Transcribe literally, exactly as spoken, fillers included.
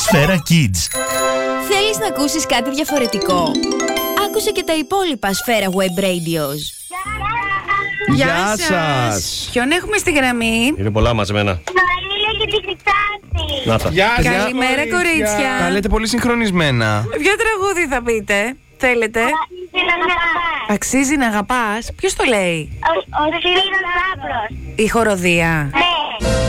Σφαίρα Kids. Θέλεις να ακούσεις κάτι διαφορετικό? Άκουσε και τα υπόλοιπα Σφαίρα Web Radios. Γεια, Γεια σας. σας. Ποιον έχουμε στη γραμμή? Είναι πολλά μαζεμένα. Μαρίλα και την Χρυσάνθη. Να τα. Γεια σας. Καλημέρα, κορίτσια. Τα λέτε πολύ συγχρονισμένα. Ποιο τραγούδι θα πείτε? Θέλετε? Αξίζει να αγαπάς. Αξίζει να αγαπάς. Ποιος το λέει? Ο, ο Σπύρος Λάμπρος. Η χοροδία. Ναι.